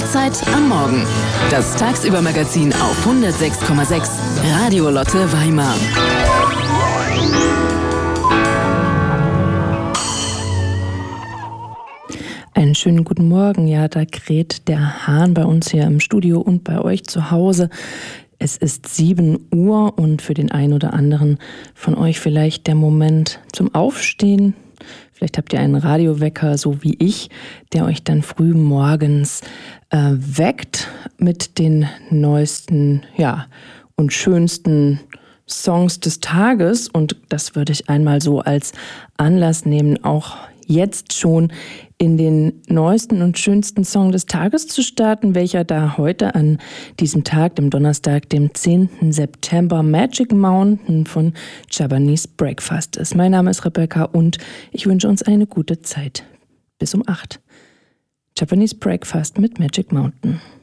Jederzeit am Morgen. Das Tagsüber-Magazin auf 106,6 Radio Lotte Weimar. Einen schönen guten Morgen. Ja, da kräht der Hahn bei uns hier im Studio und bei euch zu Hause. Es ist 7 Uhr und für den einen oder anderen von euch vielleicht der Moment zum Aufstehen. Vielleicht habt ihr einen Radiowecker, so wie ich, der euch dann früh morgens weckt mit den neuesten, und schönsten Songs des Tages. Und das würde ich einmal so als Anlass nehmen, auch jetzt schon in den neuesten und schönsten Song des Tages zu starten, welcher da heute an diesem Tag, dem Donnerstag, dem 10. September, Magic Mountain von Japanese Breakfast ist. Mein Name ist Rebecca und ich wünsche uns eine gute Zeit. Bis um 8. Japanese Breakfast mit Magic Mountain.